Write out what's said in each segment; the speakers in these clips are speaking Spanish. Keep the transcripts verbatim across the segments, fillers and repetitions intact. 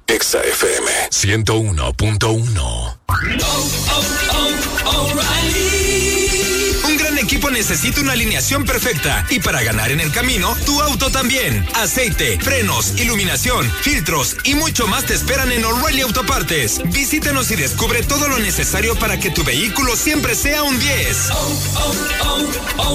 Exa F M ciento uno punto uno. Oh, oh, oh, O'Reilly. Un gran equipo necesita una alineación perfecta y para ganar en el camino, tu auto también. Aceite, frenos, iluminación, filtros y mucho más te esperan en O'Reilly Autopartes. Visítanos y descubre todo lo necesario para que tu vehículo siempre sea un diez. Oh, oh, oh,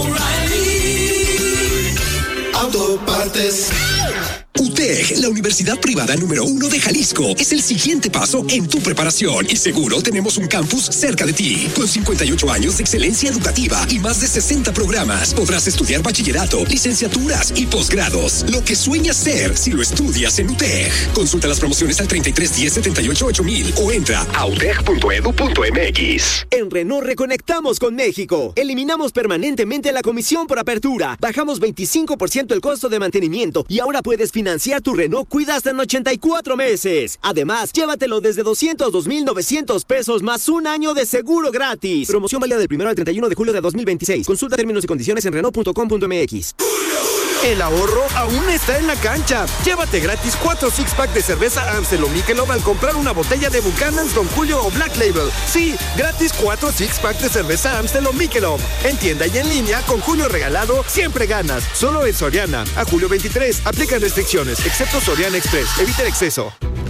O'Reilly Autopartes. U T E G, la universidad privada número uno de Jalisco, es el siguiente paso en tu preparación y seguro tenemos un campus cerca de ti. Con cincuenta y ocho años de excelencia educativa y más de sesenta programas, podrás estudiar bachillerato, licenciaturas y posgrados. Lo que sueñas ser si lo estudias en U T E G. Consulta las promociones al treinta y tres diez setenta y ocho ocho mil o entra a u t e g punto e d u punto m x. En Renault reconectamos con México. Eliminamos permanentemente la comisión por apertura. Bajamos veinticinco por ciento el costo de mantenimiento y ahora puedes financiar Financiar tu Renault Cuida hasta en ochenta y cuatro meses. Además, llévatelo desde doscientos dos mil novecientos pesos más un año de seguro gratis. Promoción válida del primero al treinta y uno de julio de dos mil veintiséis. Consulta términos y condiciones en renault punto com punto m x. El ahorro aún está en la cancha. Llévate gratis cuatro six-pack de cerveza Amstel o Michelob al comprar una botella de Buchanan's, Don Julio o Black Label. Sí, gratis cuatro six-pack de cerveza Amstel o Michelob. En tienda y en línea, con Julio regalado, siempre ganas. Solo en Soriana. A julio veintitrés. Aplican restricciones, excepto Soriana Express. Evita el exceso.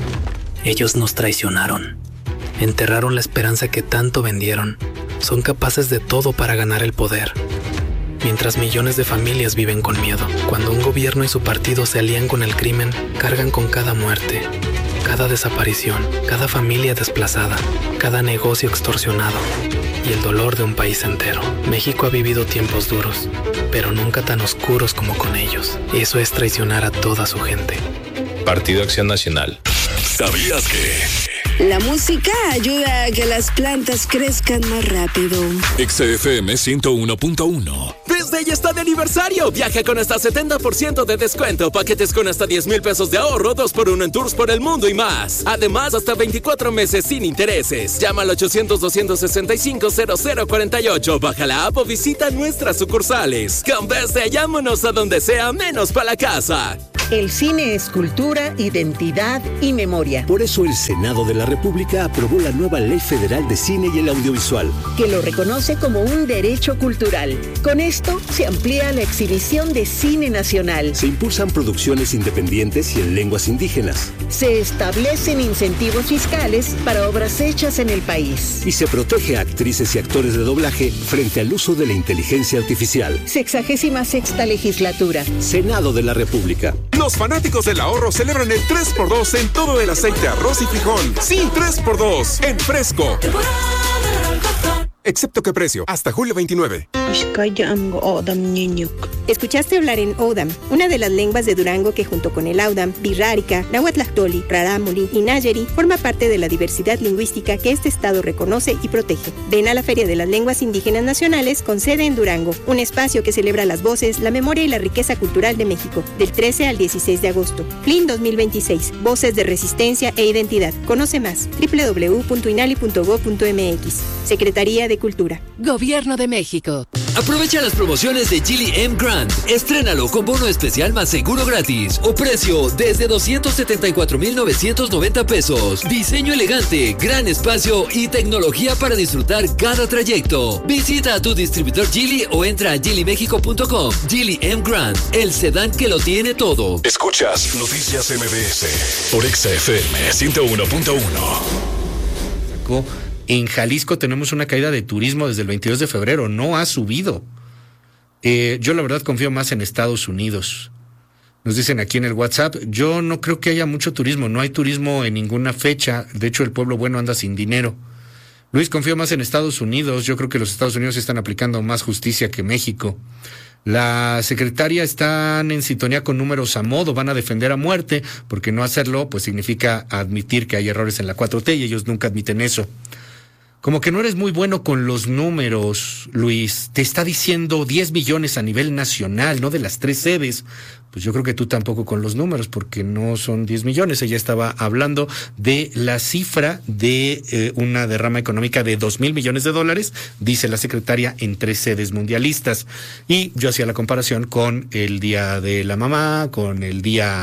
Ellos nos traicionaron. Enterraron la esperanza que tanto vendieron. Son capaces de todo para ganar el poder. Mientras millones de familias viven con miedo, cuando un gobierno y su partido se alían con el crimen, cargan con cada muerte, cada desaparición, cada familia desplazada, cada negocio extorsionado y el dolor de un país entero. México ha vivido tiempos duros, pero nunca tan oscuros como con ellos. Eso es traicionar a toda su gente. Partido Acción Nacional. ¿Sabías que? La música ayuda a que las plantas crezcan más rápido. Exa F M ciento uno punto uno. Desde ya está de aniversario. Viaja con hasta setenta por ciento de descuento. Paquetes con hasta diez mil pesos de ahorro. dos por uno en tours por el mundo y más. Además, hasta veinticuatro meses sin intereses. Llama al ochocientos, doscientos sesenta y cinco, cero cero cuarenta y ocho. Baja la app o visita nuestras sucursales. Con Beste, llámonos a donde sea menos para la casa. El cine es cultura, identidad y memoria. Por eso el Senado de la República aprobó la nueva Ley Federal de Cine y el Audiovisual, que lo reconoce como un derecho cultural. Con esto se amplía la exhibición de cine nacional. Se impulsan producciones independientes y en lenguas indígenas. Se establecen incentivos fiscales para obras hechas en el país. Y se protege a actrices y actores de doblaje frente al uso de la inteligencia artificial. Sexagésima sexta legislatura. Senado de la República. Los fanáticos del ahorro celebran el tres por dos en todo el aceite, arroz y frijol. Sí, tres por dos en Fresco. Excepto que precio, hasta julio veintinueve. Escuchaste hablar en Odam, una de las lenguas de Durango que junto con el Audam, Birrárica, Nahuatlactoli, Rarámuri y Nayeri forma parte de la diversidad lingüística que este estado reconoce y protege. Ven a la Feria de las Lenguas Indígenas Nacionales con sede en Durango, un espacio que celebra las voces, la memoria y la riqueza cultural de México, del trece al dieciséis de agosto. F L I N dos mil veintiséis, Voces de Resistencia e Identidad. Conoce más, doble u doble u doble u punto inali punto gob punto m x. Secretaría de Cultura. Gobierno de México. Aprovecha las promociones de Geely M Grand. Estrénalo con bono especial más seguro gratis o precio desde doscientos setenta y cuatro mil novecientos noventa pesos. Diseño elegante, gran espacio y tecnología para disfrutar cada trayecto. Visita a tu distribuidor Geely o entra a geely mexico punto com. Geely M Grand, el sedán que lo tiene todo. Escuchas Noticias M B S por Exa F M ciento uno punto uno. En Jalisco tenemos una caída de turismo desde el veintidós de febrero, no ha subido. Eh, yo la verdad confío más en Estados Unidos. Nos dicen aquí en el WhatsApp, yo no creo que haya mucho turismo, no hay turismo en ninguna fecha, de hecho el pueblo bueno anda sin dinero. Luis, confío más en Estados Unidos, yo creo que los Estados Unidos están aplicando más justicia que México. La secretaria están en sintonía con números a modo, van a defender a muerte, porque no hacerlo pues significa admitir que hay errores en la cuatro T y ellos nunca admiten eso. Como que no eres muy bueno con los números, Luis. Te está diciendo diez millones a nivel nacional, no de las tres sedes. Pues yo creo que tú tampoco con los números, porque no son diez millones. Ella estaba hablando de la cifra de eh, una derrama económica de dos mil millones de dólares, dice la secretaria, en tres sedes mundialistas. Y yo hacía la comparación con el Día de la Mamá, con el Día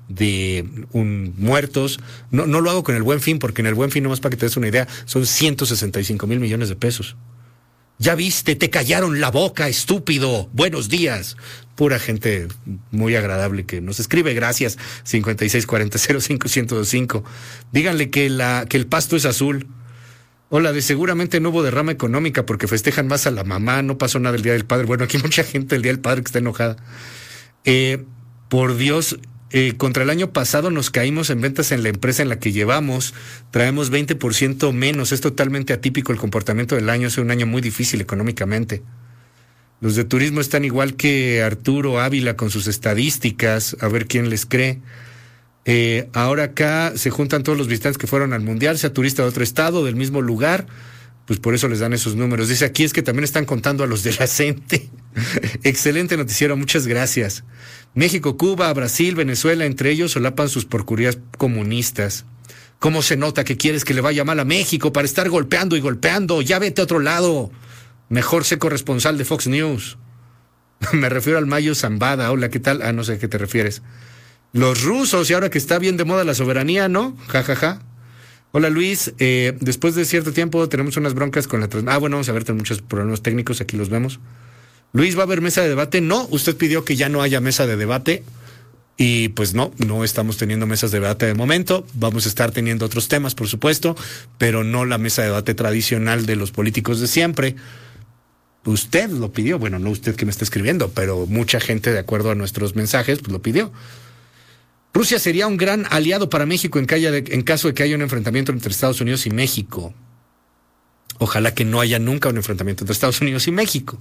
de un muertos. No, no lo hago con el Buen Fin, porque en el Buen Fin, nomás para que te des una idea, son ciento sesenta y cinco mil millones de pesos. Ya viste, te callaron la boca, estúpido. Buenos días. Pura gente muy agradable que nos escribe. Gracias. cincuenta y seis cuarenta cero cinco ciento veinticinco. Díganle que la que el pasto es azul. Hola, de seguramente no hubo derrama económica porque festejan más a la mamá. No pasó nada el Día del Padre. Bueno, aquí hay mucha gente el Día del Padre que está enojada. Eh, por Dios, eh, contra el año pasado nos caímos en ventas en la empresa en la que llevamos. Traemos veinte por ciento menos. Es totalmente atípico el comportamiento del año. Es un año muy difícil económicamente. Los de turismo están igual que Arturo Ávila con sus estadísticas. A ver quién les cree. Eh, ahora acá se juntan todos los visitantes que fueron al Mundial, sea turista de otro estado, del mismo lugar. Pues por eso les dan esos números. Dice aquí es que también están contando a los de la CENTE. Excelente noticiero, muchas gracias. México, Cuba, Brasil, Venezuela, entre ellos solapan sus porquerías comunistas. ¿Cómo se nota que quieres que le vaya mal a México para estar golpeando y golpeando? Ya vete a otro lado. Mejor sé corresponsal de Fox News. Me refiero al Mayo Zambada. Hola, ¿qué tal? Ah, no sé a qué te refieres. Los rusos, y ahora que está bien de moda la soberanía, ¿no? Ja, ja, ja. Hola Luis, eh, después de cierto tiempo tenemos unas broncas con la transmisión. Ah, bueno, vamos a ver, tenemos muchos problemas técnicos, aquí los vemos. Luis, ¿va a haber mesa de debate? No, usted pidió que ya no haya mesa de debate y pues no, no estamos teniendo mesas de debate de momento. Vamos a estar teniendo otros temas, por supuesto, pero no la mesa de debate tradicional de los políticos de siempre. Usted lo pidió, bueno, no usted que me está escribiendo, pero mucha gente, de acuerdo a nuestros mensajes, pues lo pidió. Rusia sería un gran aliado para México en, que haya de, en caso de que haya un enfrentamiento entre Estados Unidos y México. Ojalá que no haya nunca un enfrentamiento entre Estados Unidos y México.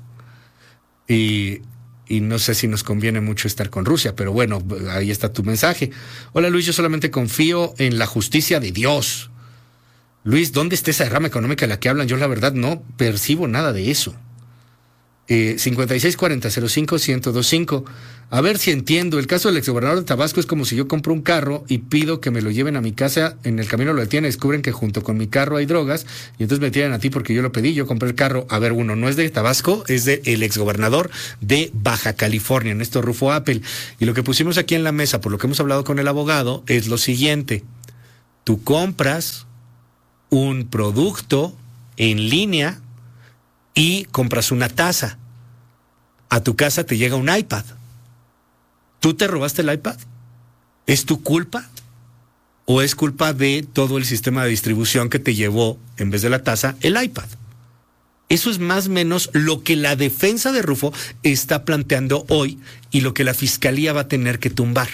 Y, y no sé si nos conviene mucho estar con Rusia, pero bueno, ahí está tu mensaje. Hola Luis, yo solamente confío en la justicia de Dios. Luis, ¿dónde está esa derrama económica de la que hablan? Yo la verdad no percibo nada de eso. Eh, cincuenta y seis cuarenta cero cinco ciento veinticinco. A ver si entiendo. El caso del exgobernador de Tabasco es como si yo compro un carro y pido que me lo lleven a mi casa. En el camino lo detienen, descubren que junto con mi carro hay drogas y entonces me tiran a ti porque yo lo pedí, yo compré el carro. A ver, uno no es de Tabasco, es de el exgobernador de Baja California, Néstor Rufo Appel. Y lo que pusimos aquí en la mesa, por lo que hemos hablado con el abogado, es lo siguiente. Tú compras un producto en línea y compras una taza. A tu casa te llega un iPad. ¿Tú te robaste el iPad? ¿Es tu culpa? ¿O es culpa de todo el sistema de distribución que te llevó, en vez de la taza, el iPad? Eso es más o menos lo que la defensa de Rufo está planteando hoy y lo que la fiscalía va a tener que tumbar.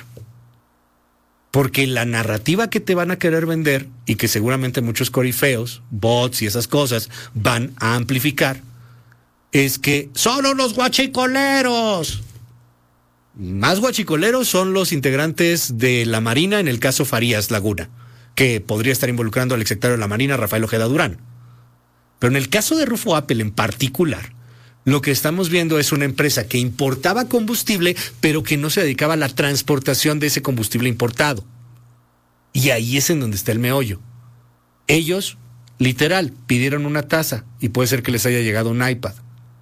Porque la narrativa que te van a querer vender y que seguramente muchos corifeos, bots y esas cosas van a amplificar es que son unos guachicoleros. Más guachicoleros son los integrantes de la Marina en el caso Farías Laguna, que podría estar involucrando al exsecretario de la Marina, Rafael Ojeda Durán. Pero en el caso de Rufo Appel en particular, lo que estamos viendo es una empresa que importaba combustible, pero que no se dedicaba a la transportación de ese combustible importado. Y ahí es en donde está el meollo. Ellos, literal, pidieron una taza y puede ser que les haya llegado un iPad.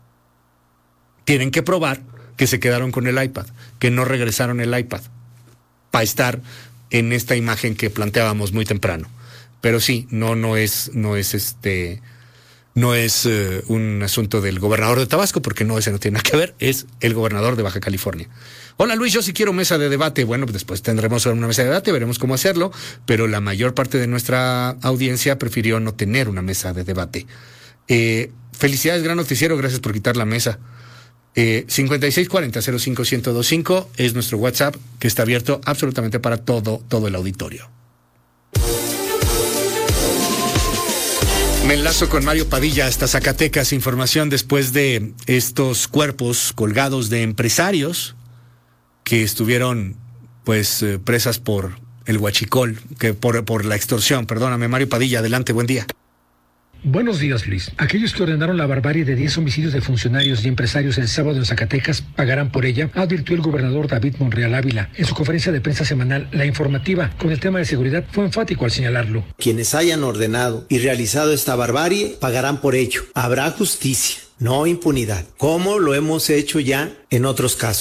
Tienen que probar que se quedaron con el iPad, que no regresaron el iPad, para estar en esta imagen que planteábamos muy temprano. Pero sí, no, no es, no es este, no es uh, un asunto del gobernador de Tabasco, porque no, ese no tiene nada que ver, es el gobernador de Baja California. Hola Luis, yo sí quiero mesa de debate. Bueno, después tendremos una mesa de debate, veremos cómo hacerlo, pero la mayor parte de nuestra audiencia prefirió no tener una mesa de debate. Eh, felicidades, gran noticiero, gracias por quitar la mesa. Eh, cincuenta y seis cuarenta cero cinco ciento veinticinco es nuestro WhatsApp, que está abierto absolutamente para todo, todo el auditorio. Me enlazo con Mario Padilla hasta Zacatecas. Información después de estos cuerpos colgados de empresarios que estuvieron pues eh, presas por el huachicol, que por, por la extorsión. Perdóname, Mario Padilla, adelante, buen día. Buenos días, Luis. Aquellos que ordenaron la barbarie de diez homicidios de funcionarios y empresarios el sábado en Zacatecas pagarán por ella, advirtió el gobernador David Monreal Ávila. En su conferencia de prensa semanal, La Informativa, con el tema de seguridad, fue enfático al señalarlo. Quienes hayan ordenado y realizado esta barbarie pagarán por ello. Habrá justicia, no impunidad, como lo hemos hecho ya en otros casos.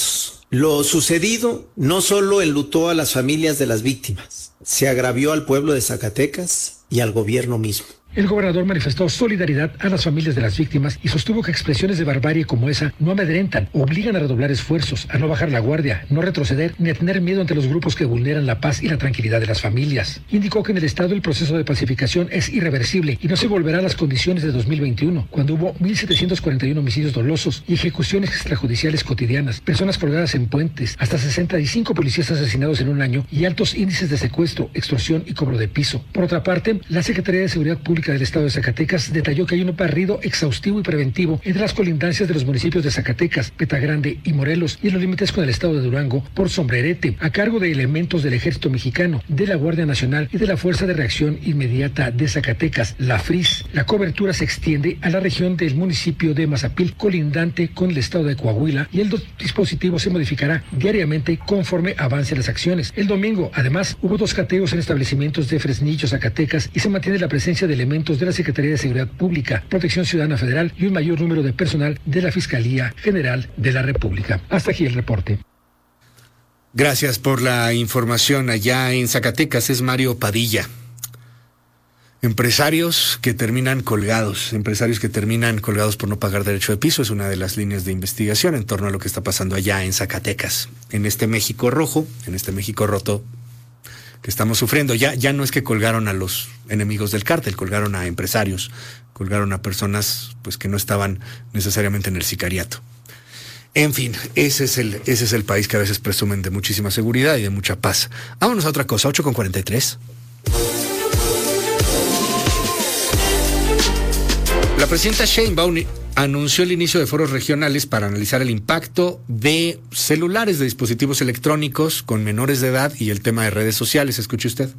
Lo sucedido no solo enlutó a las familias de las víctimas, se agravió al pueblo de Zacatecas y al gobierno mismo. El gobernador manifestó solidaridad a las familias de las víctimas y sostuvo que expresiones de barbarie como esa no amedrentan, obligan a redoblar esfuerzos, a no bajar la guardia, no retroceder ni a tener miedo ante los grupos que vulneran la paz y la tranquilidad de las familias. Indicó que en el estado el proceso de pacificación es irreversible y no se volverá a las condiciones de dos mil veintiuno, cuando hubo mil setecientos cuarenta y uno homicidios dolosos y ejecuciones extrajudiciales cotidianas, personas colgadas en puentes, hasta sesenta y cinco policías asesinados en un año y altos índices de secuestro, extorsión y cobro de piso. Por otra parte, la Secretaría de Seguridad Pública del Estado de Zacatecas detalló que hay un barrido exhaustivo y preventivo entre las colindancias de los municipios de Zacatecas, Petagrande y Morelos y en los límites con el estado de Durango por Sombrerete, a cargo de elementos del Ejército Mexicano, de la Guardia Nacional y de la Fuerza de Reacción Inmediata de Zacatecas, la FRIS. La cobertura se extiende a la región del municipio de Mazapil, colindante con el estado de Coahuila, y el dispositivo se modificará diariamente conforme avance las acciones. El domingo, además, hubo dos cateos en establecimientos de Fresnillo, Zacatecas, y se mantiene la presencia de elementos de la Secretaría de Seguridad Pública, Protección Ciudadana Federal y un mayor número de personal de la Fiscalía General de la República. Hasta aquí el reporte. Gracias por la información. Allá en Zacatecas es Mario Padilla. Empresarios que terminan colgados, empresarios que terminan colgados por no pagar derecho de piso, es una de las líneas de investigación en torno a lo que está pasando allá en Zacatecas, en este México rojo, en este México roto que estamos sufriendo. Ya, ya no es que colgaron a los enemigos del cártel, colgaron a empresarios, colgaron a personas pues que no estaban necesariamente en el sicariato. En fin, ese es el, ese es el país que a veces presumen de muchísima seguridad y de mucha paz. Vámonos a otra cosa, ocho con cuarenta y tres. La presidenta Sheinbaum anunció el inicio de foros regionales para analizar el impacto de celulares, de dispositivos electrónicos con menores de edad y el tema de redes sociales. Escuche usted.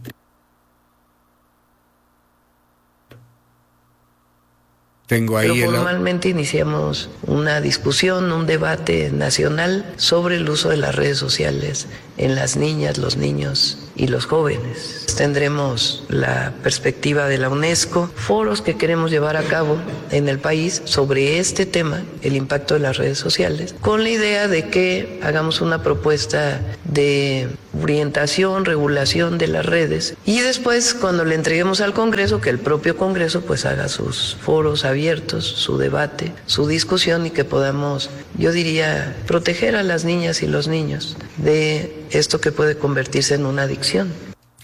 Tengo ahí Pero formalmente el... iniciamos una discusión, un debate nacional sobre el uso de las redes sociales en las niñas, los niños y los jóvenes. Tendremos la perspectiva de la UNESCO, foros que queremos llevar a cabo en el país sobre este tema, el impacto de las redes sociales, con la idea de que hagamos una propuesta de orientación, regulación de las redes y después cuando le entreguemos al Congreso, que el propio Congreso pues haga sus foros abiertos, su debate, su discusión y que podamos, yo diría, proteger a las niñas y los niños de esto que puede convertirse en una adicción.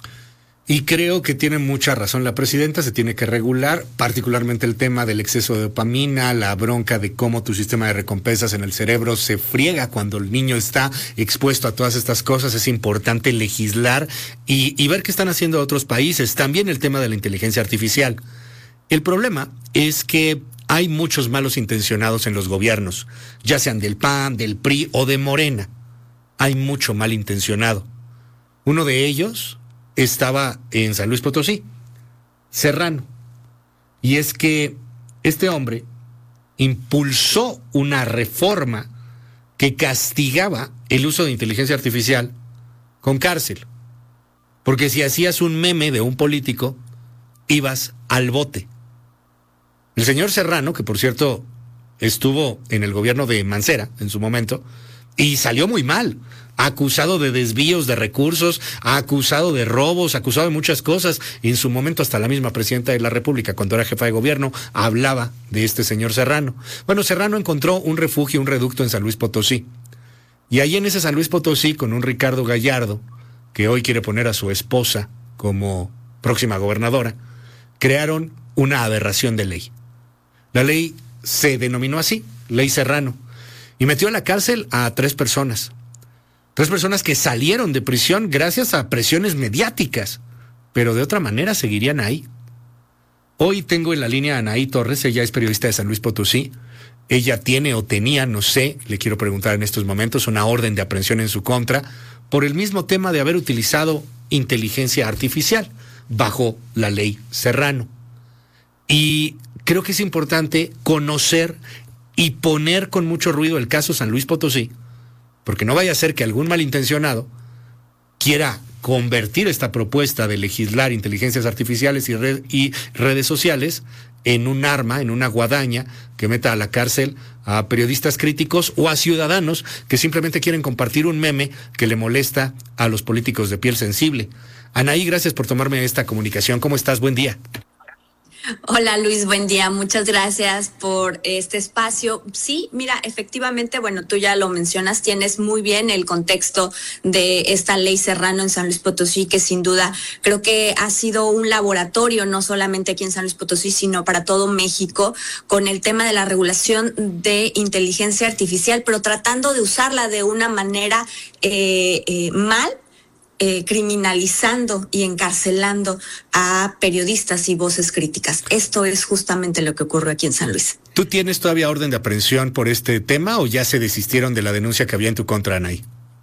Y creo que tiene mucha razón la presidenta, se tiene que regular, particularmente el tema del exceso de dopamina, la bronca de cómo tu sistema de recompensas en el cerebro se friega cuando el niño está expuesto a todas estas cosas. Es importante legislar y, y ver qué están haciendo otros países. También el tema de la inteligencia artificial. El problema es que hay muchos malos intencionados en los gobiernos, ya sean del P A N, del P R I o de Morena. Hay mucho malintencionado. Uno de ellos estaba en San Luis Potosí, Serrano. Y es que este hombre impulsó una reforma que castigaba el uso de inteligencia artificial con cárcel. Porque si hacías un meme de un político, ibas al bote. El señor Serrano, que por cierto estuvo en el gobierno de Mancera en su momento, y salió muy mal, acusado de desvíos de recursos, acusado de robos, acusado de muchas cosas. Y en su momento hasta la misma presidenta de la República, cuando era jefa de gobierno, hablaba de este señor Serrano. Bueno, Serrano encontró un refugio, un reducto en San Luis Potosí. Y ahí en ese San Luis Potosí, con un Ricardo Gallardo, que hoy quiere poner a su esposa como próxima gobernadora, crearon una aberración de ley. La ley se denominó así, Ley Serrano, y metió a la cárcel a tres personas. Tres personas que salieron de prisión gracias a presiones mediáticas, pero de otra manera seguirían ahí. Hoy tengo en la línea a Anaí Torres, ella es periodista de San Luis Potosí. Ella tiene o tenía, no sé, le quiero preguntar en estos momentos, una orden de aprehensión en su contra por el mismo tema de haber utilizado inteligencia artificial bajo la Ley Serrano. Y creo que es importante conocer y poner con mucho ruido el caso San Luis Potosí, porque no vaya a ser que algún malintencionado quiera convertir esta propuesta de legislar inteligencias artificiales y, red, y redes sociales en un arma, en una guadaña que meta a la cárcel a periodistas críticos o a ciudadanos que simplemente quieren compartir un meme que le molesta a los políticos de piel sensible. Anaí, gracias por tomarme esta comunicación. ¿Cómo estás? Buen día. Hola Luis, buen día. Muchas gracias por este espacio. Sí, mira, efectivamente, bueno, tú ya lo mencionas, tienes muy bien el contexto de esta ley Serrano en San Luis Potosí, que sin duda creo que ha sido un laboratorio, no solamente aquí en San Luis Potosí, sino para todo México, con el tema de la regulación de inteligencia artificial, pero tratando de usarla de una manera eh, eh, mal, Eh, criminalizando y encarcelando a periodistas y voces críticas. Esto es justamente lo que ocurrió aquí en San Luis. ¿Tú tienes todavía orden de aprehensión por este tema o ya se desistieron de la denuncia que había en tu contra, Anaí?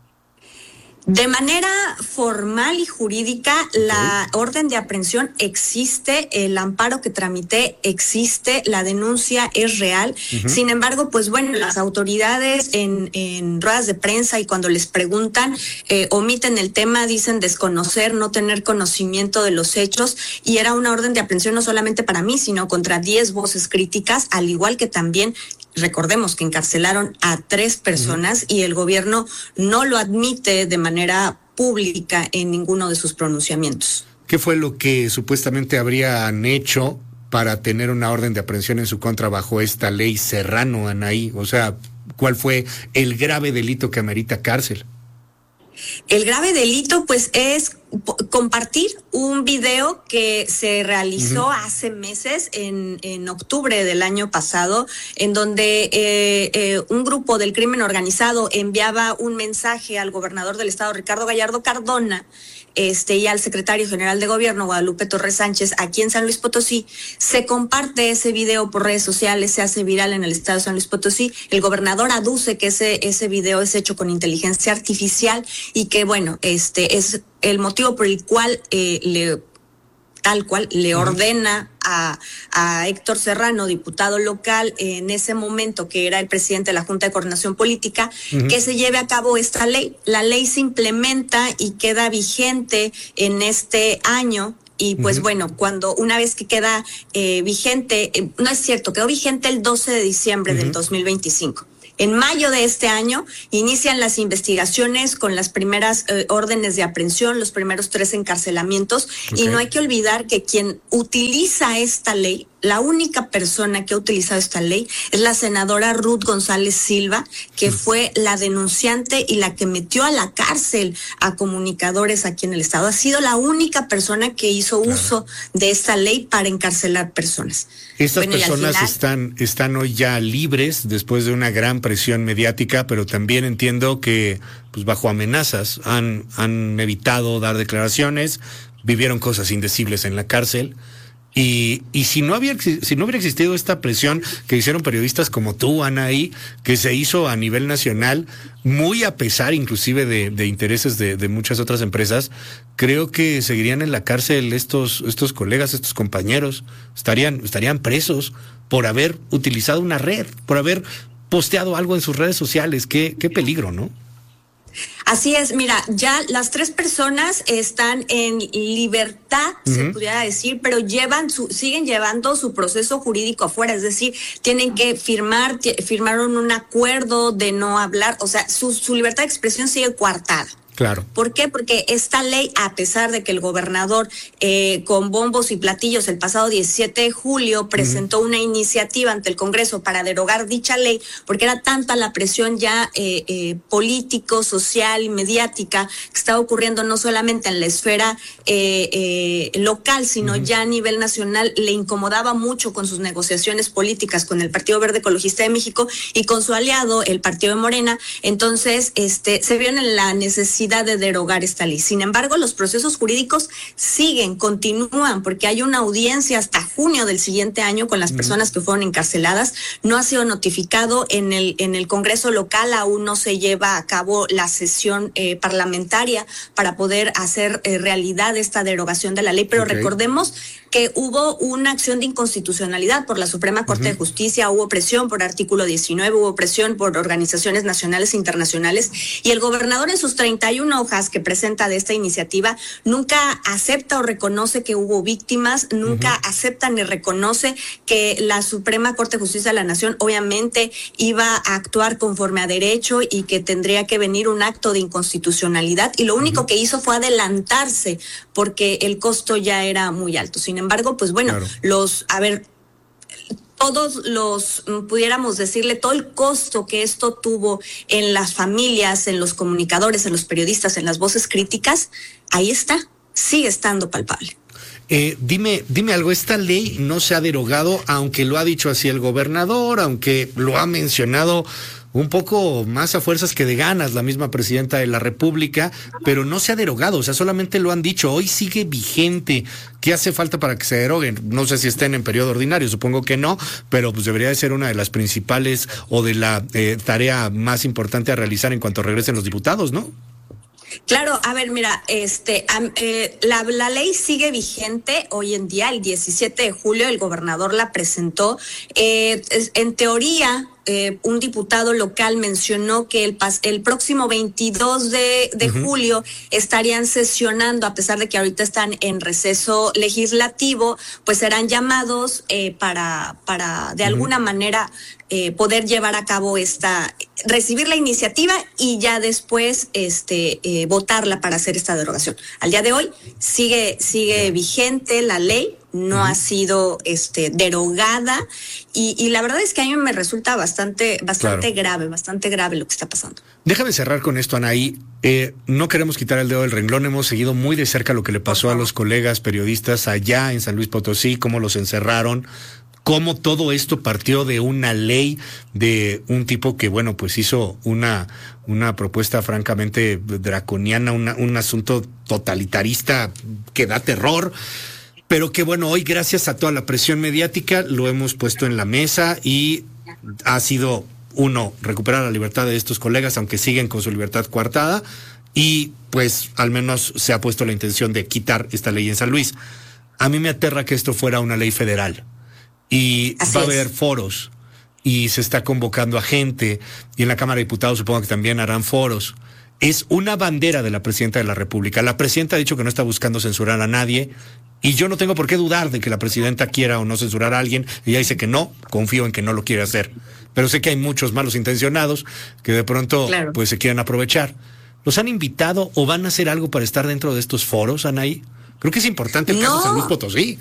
De manera formal y jurídica, okay, la orden de aprehensión existe, el amparo que tramité existe, la denuncia es real. Uh-huh. Sin embargo, pues bueno, las autoridades en, en ruedas de prensa y cuando les preguntan, eh, omiten el tema, dicen desconocer, no tener conocimiento de los hechos, y era una orden de aprehensión no solamente para mí, sino contra diez voces críticas, al igual que también recordemos que encarcelaron a tres personas, uh-huh, y el gobierno no lo admite de manera pública en ninguno de sus pronunciamientos. ¿Qué fue lo que supuestamente habrían hecho para tener una orden de aprehensión en su contra bajo esta ley Serrano, Anaí? O sea, ¿cuál fue el grave delito que amerita cárcel? El grave delito, pues, es p- compartir un video que se realizó uh-huh. hace meses, en, en octubre del año pasado, en donde eh, eh, un grupo del crimen organizado enviaba un mensaje al gobernador del estado, Ricardo Gallardo Cardona, este, y al secretario general de gobierno, Guadalupe Torres Sánchez, aquí en San Luis Potosí. Se comparte ese video por redes sociales, se hace viral en el estado de San Luis Potosí. El gobernador aduce que ese, ese video es hecho con inteligencia artificial y que, bueno, este es el motivo por el cual eh, le... tal cual le ordena a, a Héctor Serrano, diputado local, en ese momento que era el presidente de la Junta de Coordinación Política, uh-huh. que se lleve a cabo esta ley. La ley se implementa y queda vigente en este año. Y pues uh-huh. bueno, cuando una vez que queda eh, vigente, eh, no es cierto, quedó vigente el doce de diciembre uh-huh. del dos mil veinticinco. En mayo de este año inician las investigaciones con las primeras eh, órdenes de aprehensión, los primeros tres encarcelamientos, okay. y no hay que olvidar que quien utiliza esta ley, la única persona que ha utilizado esta ley es la senadora Ruth González Silva, que mm. fue la denunciante y la que metió a la cárcel a comunicadores aquí en el estado. Ha sido la única persona que hizo claro. uso de esta ley para encarcelar personas. Estas bueno, personas final, están, están hoy ya libres después de una gran presión mediática, pero también entiendo que pues bajo amenazas han, han evitado dar declaraciones, vivieron cosas indecibles en la cárcel. Y, y si no había, si no hubiera existido esta presión que hicieron periodistas como tú, Anaí, que se hizo a nivel nacional, muy a pesar inclusive de, de intereses de, de muchas otras empresas, creo que seguirían en la cárcel estos, estos colegas, estos compañeros, estarían, estarían presos por haber utilizado una red, por haber posteado algo en sus redes sociales. Qué, qué peligro, ¿no? Así es, mira, ya las tres personas están en libertad, uh-huh. se pudiera decir, pero llevan su, siguen llevando su proceso jurídico afuera, es decir, tienen que firmar, t- firmaron un acuerdo de no hablar, o sea, su, su libertad de expresión sigue coartada. Claro. ¿Por qué? Porque esta ley, a pesar de que el gobernador eh, con bombos y platillos el pasado diecisiete de julio presentó uh-huh. una iniciativa ante el Congreso para derogar dicha ley, porque era tanta la presión ya eh, eh, político, social y mediática que estaba ocurriendo no solamente en la esfera eh, eh, local, sino uh-huh. ya a nivel nacional, le incomodaba mucho con sus negociaciones políticas con el Partido Verde Ecologista de México y con su aliado, el Partido de Morena. Entonces, este, se vio en la necesidad de derogar esta ley. Sin embargo, los procesos jurídicos siguen, continúan, porque hay una audiencia hasta junio del siguiente año con las personas que fueron encarceladas. No ha sido notificado en el en el Congreso local, aún no se lleva a cabo la sesión eh, parlamentaria para poder hacer eh, realidad esta derogación de la ley, pero okay. recordemos que hubo una acción de inconstitucionalidad por la Suprema Corte uh-huh. de Justicia, hubo presión por artículo diecinueve, hubo presión por organizaciones nacionales e internacionales, y el gobernador en sus treinta y una hojas que presenta de esta iniciativa nunca acepta o reconoce que hubo víctimas, nunca uh-huh. acepta ni reconoce que la Suprema Corte de Justicia de la Nación obviamente iba a actuar conforme a derecho y que tendría que venir un acto de inconstitucionalidad, y lo único uh-huh. que hizo fue adelantarse porque el costo ya era muy alto. Sin embargo, pues bueno, claro. los, a ver, todos los, pudiéramos decirle, todo el costo que esto tuvo en las familias, en los comunicadores, en los periodistas, en las voces críticas, ahí está, sigue estando palpable. Eh, dime, dime algo, esta ley no se ha derogado, aunque lo ha dicho así el gobernador, aunque lo ha mencionado un poco más a fuerzas que de ganas la misma presidenta de la República, pero no se ha derogado, o sea, solamente lo han dicho, hoy sigue vigente. ¿Qué hace falta para que se deroguen? No sé si estén en periodo ordinario, supongo que no, pero pues debería de ser una de las principales o de la eh, tarea más importante a realizar en cuanto regresen los diputados, ¿no? Claro, a ver, mira, este, eh, la, la ley sigue vigente hoy en día. El diecisiete de julio el gobernador la presentó. Eh, en teoría, eh, un diputado local mencionó que el, pas, el próximo veintidós de, de uh-huh. julio estarían sesionando, a pesar de que ahorita están en receso legislativo, pues serán llamados eh, para, para de uh-huh. alguna manera eh, poder llevar a cabo esta, recibir la iniciativa y ya después este eh, votarla para hacer esta derogación. Al día de hoy sigue, sigue vigente la ley, no uh-huh. ha sido este derogada, y, y la verdad es que a mí me resulta bastante, bastante claro. grave, bastante grave lo que está pasando. Déjame cerrar con esto, Anaí. Eh, no queremos quitar el dedo del renglón, hemos seguido muy de cerca lo que le pasó uh-huh. a los colegas periodistas allá en San Luis Potosí, cómo los encerraron, cómo todo esto partió de una ley de un tipo que, bueno, pues hizo una, una propuesta francamente draconiana, una, un asunto totalitarista que da terror, pero que, bueno, hoy gracias a toda la presión mediática lo hemos puesto en la mesa y ha sido, uno, recuperar la libertad de estos colegas, aunque siguen con su libertad coartada, y pues al menos se ha puesto la intención de quitar esta ley en San Luis. A mí me aterra que esto fuera una ley federal. Y Así va a haber es. foros y se está convocando a gente, y en la Cámara de Diputados supongo que también harán foros. Es una bandera de la presidenta de la República. La presidenta ha dicho que no está buscando censurar a nadie, y yo no tengo por qué dudar de que la presidenta quiera o no censurar a alguien. Ella dice que no, confío en que no lo quiere hacer, pero sé que hay muchos malos intencionados que de pronto claro. pues se quieren aprovechar. ¿Los han invitado o van a hacer algo para estar dentro de estos foros, Anaí? Creo que es importante el no. caso San Luis Potosí.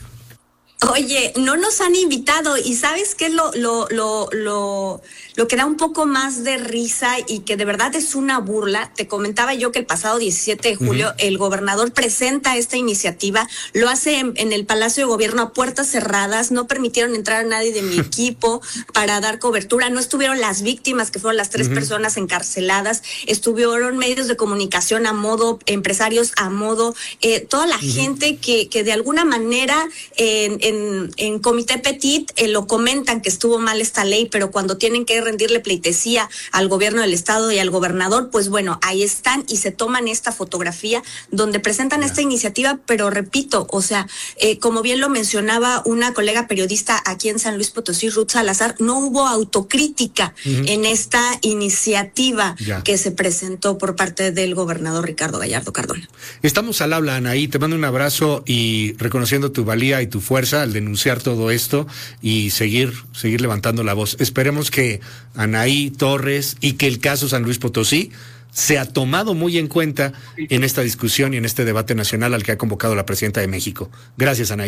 Oye, no nos han invitado, y ¿sabes qué es lo, lo, lo, lo, lo que da un poco más de risa y que de verdad es una burla? Te comentaba yo que el pasado diecisiete de julio uh-huh. el gobernador presenta esta iniciativa, lo hace en, en el Palacio de Gobierno a puertas cerradas, no permitieron entrar a nadie de mi equipo para dar cobertura, no estuvieron las víctimas, que fueron las tres uh-huh. personas encarceladas, estuvieron medios de comunicación a modo, empresarios a modo, eh, toda la uh-huh. gente que, que de alguna manera en, en En, en Comité Petit eh, lo comentan que estuvo mal esta ley, pero cuando tienen que rendirle pleitesía al gobierno del estado y al gobernador, pues bueno, ahí están y se toman esta fotografía donde presentan yeah. esta iniciativa, pero repito, o sea, eh, como bien lo mencionaba una colega periodista aquí en San Luis Potosí, Ruth Salazar, no hubo autocrítica uh-huh. en esta iniciativa yeah. que se presentó por parte del gobernador Ricardo Gallardo Cardona. Estamos al habla, Anaí, te mando un abrazo y reconociendo tu valía y tu fuerza al denunciar todo esto y seguir, seguir levantando la voz. Esperemos que Anaí Torres y que el caso San Luis Potosí sea tomado muy en cuenta en esta discusión y en este debate nacional al que ha convocado la presidenta de México. Gracias, Anaí.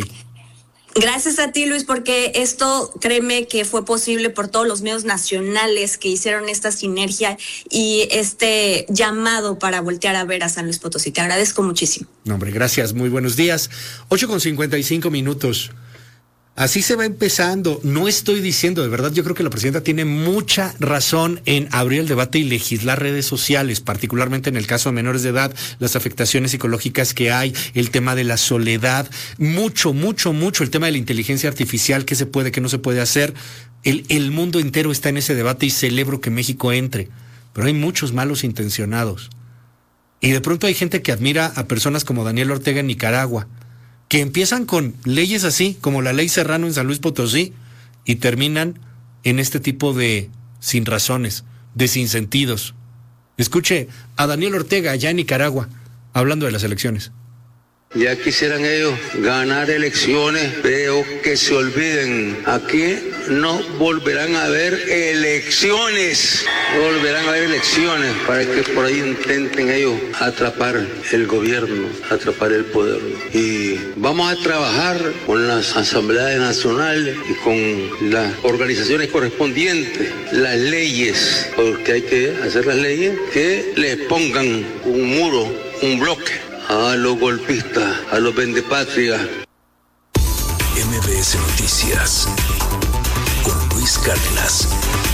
Gracias a ti, Luis, porque esto, créeme que fue posible por todos los medios nacionales que hicieron esta sinergia y este llamado para voltear a ver a San Luis Potosí. Te agradezco muchísimo. No, hombre, gracias. Muy buenos días. ocho con cincuenta y cinco minutos. Así se va empezando. No estoy diciendo, de verdad, yo creo que la presidenta tiene mucha razón en abrir el debate y legislar redes sociales, particularmente en el caso de menores de edad, las afectaciones psicológicas que hay, el tema de la soledad, mucho, mucho, mucho, el tema de la inteligencia artificial, qué se puede, qué no se puede hacer. El, el mundo entero está en ese debate y celebro que México entre, pero hay muchos malos intencionados. Y de pronto hay gente que admira a personas como Daniel Ortega en Nicaragua, que empiezan con leyes así, como la ley Serrano en San Luis Potosí, y terminan en este tipo de sin razones, de sinsentidos. Escuche a Daniel Ortega allá en Nicaragua, hablando de las elecciones. Ya quisieran ellos ganar elecciones, veo que se olviden. Aquí no volverán a haber elecciones, no volverán a haber elecciones para que por ahí intenten ellos atrapar el gobierno, atrapar el poder. Y vamos a trabajar con las asambleas nacionales y con las organizaciones correspondientes, las leyes, porque hay que hacer las leyes que le pongan un muro, un bloque a los golpistas, a los vendepatrias. M B S Noticias con Luis Cárdenas.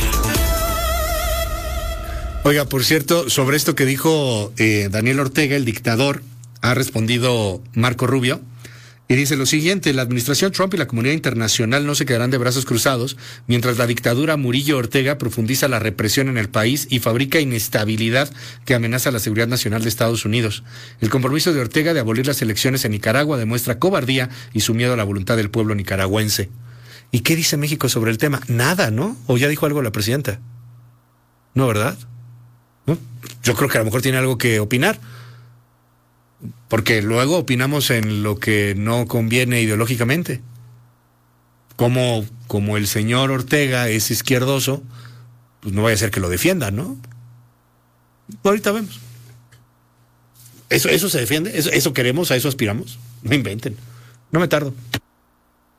Oiga, por cierto, sobre esto que dijo eh, Daniel Ortega, el dictador, ha respondido Marco Rubio. Y dice lo siguiente: la administración Trump y la comunidad internacional no se quedarán de brazos cruzados mientras la dictadura Murillo Ortega profundiza la represión en el país y fabrica inestabilidad que amenaza la seguridad nacional de Estados Unidos. El compromiso de Ortega de abolir las elecciones en Nicaragua demuestra cobardía y su miedo a la voluntad del pueblo nicaragüense. ¿Y qué dice México sobre el tema? Nada, ¿no? ¿O ya dijo algo la presidenta? No, ¿verdad? ¿No? Yo creo que a lo mejor tiene algo que opinar. Porque luego opinamos en lo que no conviene ideológicamente. Como, como el señor Ortega es izquierdoso, pues no vaya a ser que lo defiendan, ¿no? Ahorita vemos. ¿Eso, eso se defiende? ¿Eso, eso queremos? ¿A eso aspiramos? No inventen. No me tardo.